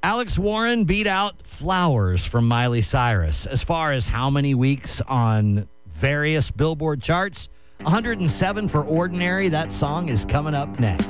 Alex Warren beat out Flowers from Miley Cyrus. As far as how many weeks on various Billboard charts, 107 for Ordinary. That song is coming up next.